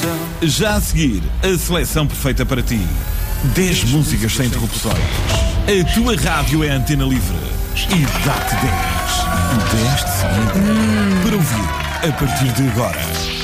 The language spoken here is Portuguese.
Já a seguir, a seleção perfeita para ti. 10 músicas sem interrupções. A tua rádio é Antena Livre. E dá-te 10. 10 de seguida. Para ouvir a partir de agora.